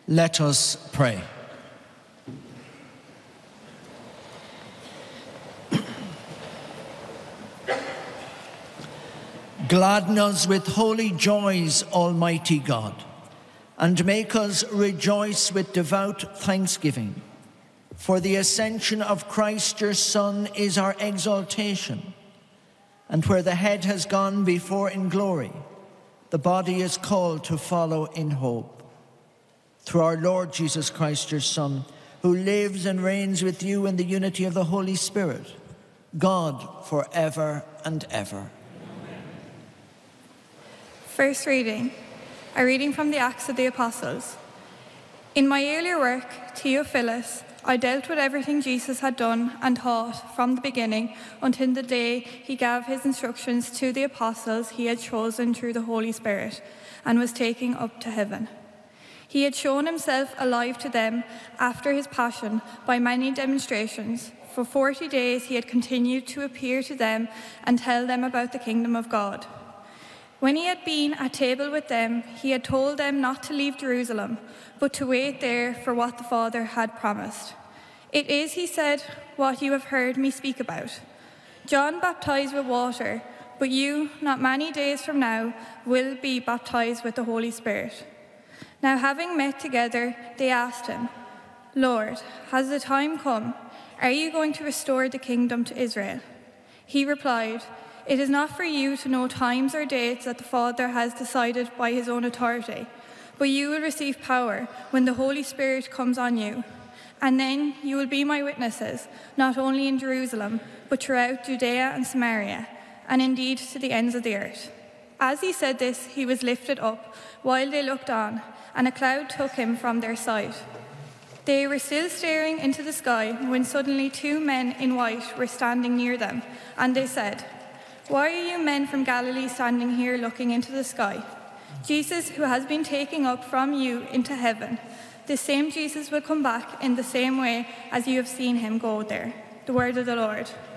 Let us pray. Gladden us with holy joys, Almighty God, and make us rejoice with devout thanksgiving. For the ascension of Christ your Son is our exaltation, and where the head has gone before in glory, the body is called to follow in hope. Through our Lord Jesus Christ your Son, who lives and reigns with you in the unity of the Holy Spirit, God forever and ever. First reading, a reading from the Acts of the Apostles. In my earlier work, Theophilus, I dealt with everything Jesus had done and taught from the beginning until the day he gave his instructions to the apostles he had chosen through the Holy Spirit and was taking up to heaven. He had shown himself alive to them after his passion by many demonstrations. For 40 days he had continued to appear to them and tell them about the kingdom of God. When he had been at table with them, he had told them not to leave Jerusalem, but to wait there for what the Father had promised. It is, he said, what you have heard me speak about. John baptized with water, but you, not many days from now, will be baptized with the Holy Spirit. Now, having met together, they asked him, Lord, has the time come? Are you going to restore the kingdom to Israel? He replied, It is not for you to know times or dates that the Father has decided by his own authority, but you will receive power when the Holy Spirit comes on you. And then you will be my witnesses, not only in Jerusalem, but throughout Judea and Samaria, and indeed to the ends of the earth. As he said this, he was lifted up while they looked on, and a cloud took him from their sight. They were still staring into the sky when suddenly 2 men in white were standing near them, and they said, Why are you men from Galilee standing here looking into the sky? Jesus, who has been taken up from you into heaven, the same Jesus will come back in the same way as you have seen him go there. The word of the Lord.